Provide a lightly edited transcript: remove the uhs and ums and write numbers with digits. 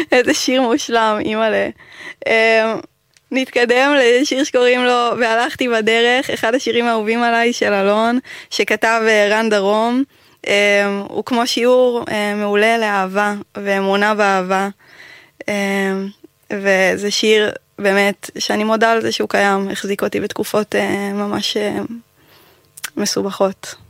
איזה שיר מושלם, אימא'לה. נתקדם לשיר שקוראים לו והלכתי בדרך, אחד השירים האהובים עליי של אלון, שכתב רן דרום. הוא כמו שיעור מעולה לאהבה ואמונה באהבה. וזה שיר באמת שאני מודה על זה שהוא קיים, החזיק אותי בתקופות ממש מסובכות.